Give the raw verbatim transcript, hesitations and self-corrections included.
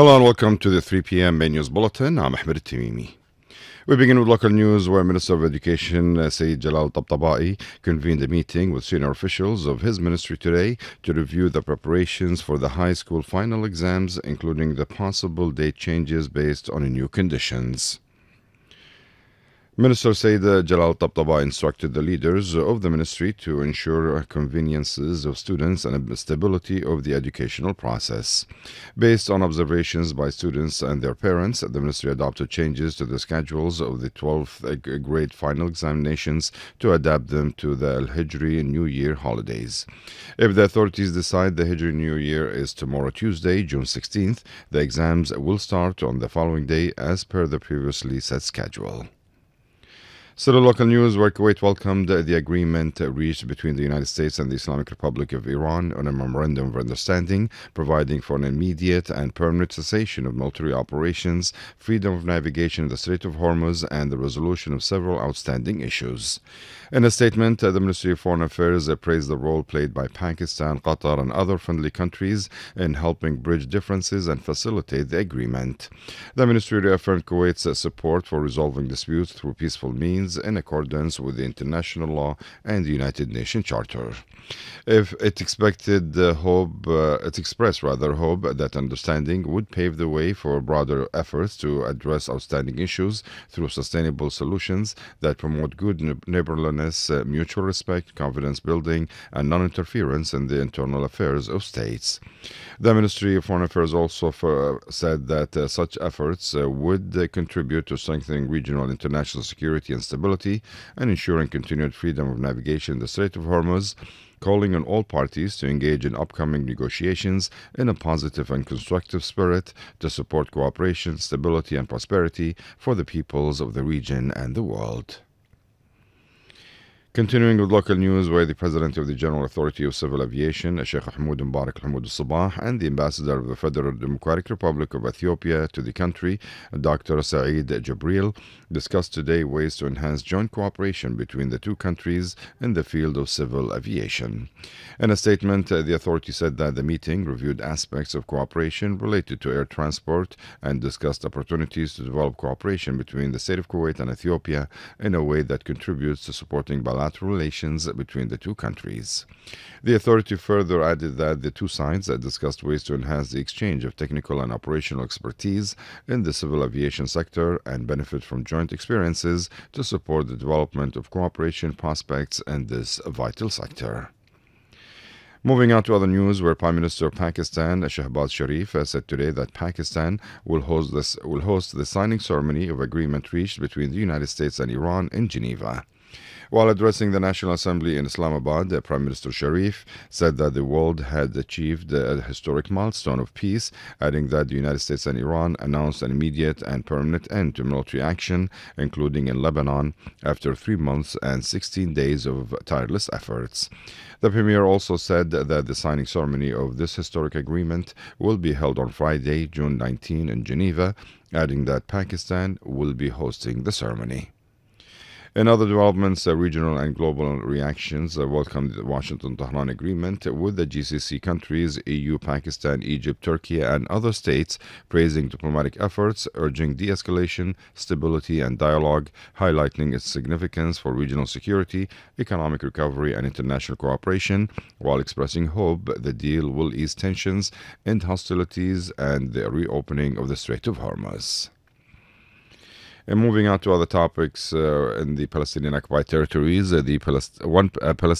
Hello and welcome to the three p m main news bulletin. I'm Ahmed Al-Tamimi. We begin with local news where Minister of Education uh, Saeed Jalal Tabtabai convened a meeting with senior officials of his ministry today to review the preparations for the high school final exams, including the possible date changes based on new conditions. Minister Saeed Jalal Tabtabai instructed the leaders of the ministry to ensure conveniences of students and stability of the educational process. Based on observations by students and their parents, the ministry adopted changes to the schedules of the twelfth grade final examinations to adapt them to the Al-Hijri New Year holidays. If the authorities decide the Hijri New Year is tomorrow, Tuesday, June sixteenth, the exams will start on the following day as per the previously set schedule. Still local news where Kuwait welcomed the agreement reached between the United States and the Islamic Republic of Iran on a memorandum of understanding providing for an immediate and permanent cessation of military operations, freedom of navigation in the Strait of Hormuz, and the resolution of several outstanding issues. In a statement, the Ministry of Foreign Affairs praised the role played by Pakistan, Qatar, and other friendly countries in helping bridge differences and facilitate the agreement. The Ministry reaffirmed Kuwait's support for resolving disputes through peaceful means in accordance with the international law and the United Nations Charter. If it expected uh, hope, uh, it expressed rather hope that understanding would pave the way for broader efforts to address outstanding issues through sustainable solutions that promote good neighborliness, uh, mutual respect, confidence building, and non-interference in the internal affairs of states. The Ministry of Foreign Affairs also for, said that uh, such efforts uh, would uh, contribute to strengthening regional and international security and stability and ensuring continued freedom of navigation in the Strait of Hormuz, calling on all parties to engage in upcoming negotiations in a positive and constructive spirit to support cooperation, stability, and prosperity for the peoples of the region and the world. Continuing with local news, where the President of the General Authority of Civil Aviation, Sheikh Hamoud Mubarak Hamoud Al-Sabah, and the Ambassador of the Federal Democratic Republic of Ethiopia to the country, Doctor Saeed Jibril, discussed today ways to enhance joint cooperation between the two countries in the field of civil aviation. In a statement, the authority said that the meeting reviewed aspects of cooperation related to air transport and discussed opportunities to develop cooperation between the state of Kuwait and Ethiopia in a way that contributes to supporting bilateral relations between the two countries. The authority further added that the two sides discussed ways to enhance the exchange of technical and operational expertise in the civil aviation sector and benefit from joint experiences to support the development of cooperation prospects in this vital sector. Moving on to other news, where Prime Minister of Pakistan, Shehbaz Sharif, said today that Pakistan will host, this, will host the signing ceremony of agreement reached between the United States and Iran in Geneva. While addressing the National Assembly in Islamabad, Prime Minister Sharif said that the world had achieved a historic milestone of peace, adding that the United States and Iran announced an immediate and permanent end to military action, including in Lebanon, after three months and sixteen days of tireless efforts. The Premier also said that the signing ceremony of this historic agreement will be held on Friday, June nineteenth in Geneva, adding that Pakistan will be hosting the ceremony. In other developments, uh, regional and global reactions uh, welcomed the Washington-Tehran agreement with the G C C countries, E U, Pakistan, Egypt, Turkey, and other states, praising diplomatic efforts, urging de-escalation, stability, and dialogue, highlighting its significance for regional security, economic recovery, and international cooperation, while expressing hope the deal will ease tensions, end hostilities, and the reopening of the Strait of Hormuz. And moving on to other topics uh, in the Palestinian occupied territories, uh, the Palest- one uh, Palestinian